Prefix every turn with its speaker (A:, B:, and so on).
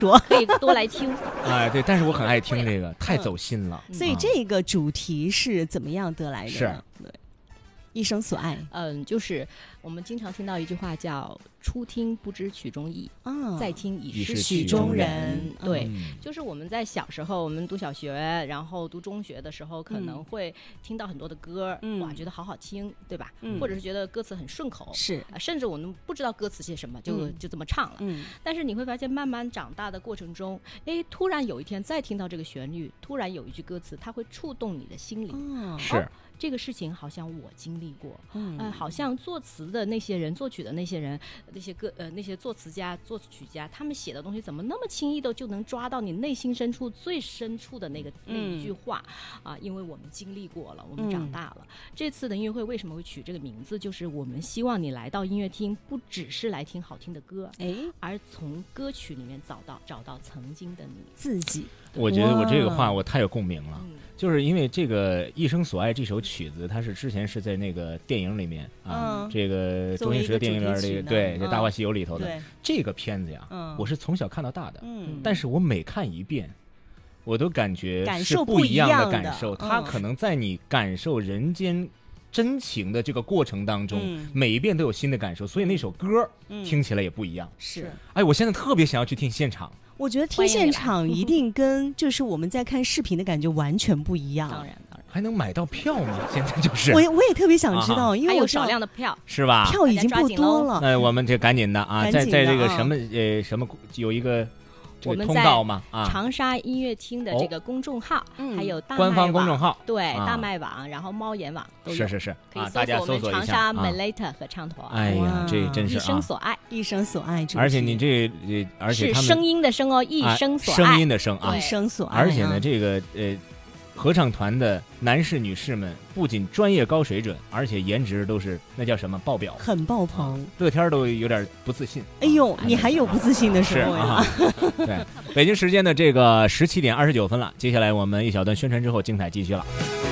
A: 可以多来听。
B: 哎，对，但是我很爱听这个，太走心了。
C: 所以这个主题是怎么样得来的呢？
B: 是
C: 对，一生所爱。
A: 就是我们经常听到一句话叫“初听不知曲中意，再听已是曲中人”。对，就是我们在小时候，我们读小学，然后读中学的时候，可能会听到很多的歌，哇，觉得好好听，对吧？或者是觉得歌词很顺口，
C: 是，
A: 甚至我们不知道歌词写什么，就这么唱了。但是你会发现，慢慢长大的过程中，突然有一天再听到这个旋律，突然有一句歌词，它会触动你的心里。
B: 是。
A: 这个事情好像我经历过，好像作词的那些人、作曲的那些人、那些作词家、作曲家，他们写的东西怎么那么轻易的就能抓到你内心深处最深处的那一句话啊？因为我们经历过了，我们长大了。这次的音乐会为什么会取这个名字？就是我们希望你来到音乐厅，不只是来听好听的歌，而从歌曲里面找到曾经的你自己。
B: 我觉得我这个话我太有共鸣了，就是因为这个《一生所爱》这首曲子，它是之前是在那个电影里面这个周星驰的电影里面，这个对，这《大话西游》里头的这个片子呀，我是从小看到大的，但是我每看一遍，我都感觉是不一样的感受。它可能在你感受人间真情的这个过程当中，每一遍都有新的感受，所以那首歌听起来也不一样。
C: 是，
B: 哎，我现在特别想要去听现场。
C: 我觉得听现场一定跟就是我们在看视频的感觉完全不一样。
A: 当然，
B: 还能买到票吗？现在就是
C: 我也特别想知道，因为
A: 还有少量的票，
B: 是吧？
C: 票已经不多了。
B: 那我们这赶紧的啊，在这个什么有一个这个通道吗？
A: 长沙音乐厅的这个公众号，还有大麦网
B: 官方公众号，
A: 对，大麦网，然后猫眼网都有。
B: 是
A: 啊，
B: 大家搜索一下
A: 长沙 Melate 合唱团。
B: 哎呀，这真是
A: 一生所爱，
C: 一生所爱。
B: 而且你而且
A: 是声音的声哦，一生所爱，
B: 声音的声啊，
C: 一生所爱。
B: 而且呢，这个合唱团的男士女士们不仅专业高水准，而且颜值都是那叫什么爆表，
C: 很爆棚。
B: 乐天都有点不自信。
C: 哎呦，你还有不自信的时候呀？
B: 对，北京时间的这个17点29分了，接下来我们一小段宣传之后，精彩继续了。